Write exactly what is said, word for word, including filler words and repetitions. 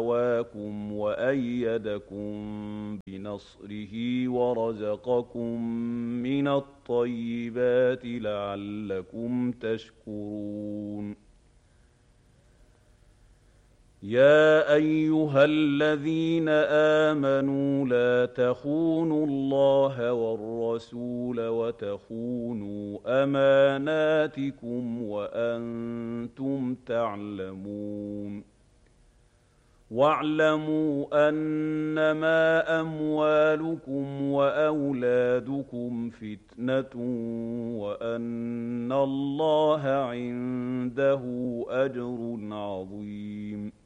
آواكم وأيدكم بنصره ورزقكم من الطيبات لعلكم تشكرون. يا أيها الذين آمنوا لا تخونوا الله والرسول وتخونوا أماناتكم وأنتم تعلمون. واعلموا أنما أموالكم وأولادكم فتنة وأن الله عنده أجر عظيم.